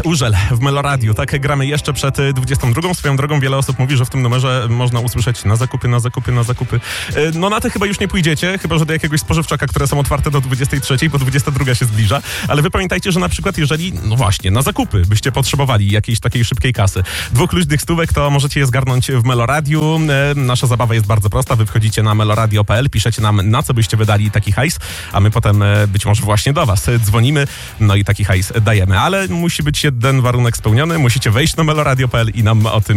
Urzel w Meloradiu. Tak, gramy jeszcze przed 22. Swoją drogą wiele osób mówi, że w tym numerze można usłyszeć na zakupy. No na te chyba już nie pójdziecie, chyba że do jakiegoś spożywczaka, które są otwarte do 23, bo 22 się zbliża. Ale wy pamiętajcie, że na przykład jeżeli, no właśnie, na zakupy byście potrzebowali jakiejś takiej szybkiej kasy, 2 luźnych stówek, to możecie je zgarnąć w Meloradiu. Nasza zabawa jest bardzo prosta. Wy wchodzicie na meloradio.pl, piszecie nam, na co byście wydali taki hajs, a my potem być może właśnie do was dzwonimy, no i taki hajs dajemy. Ale musi być jeden warunek spełniony. Musicie wejść na meloradio.pl i nam o tym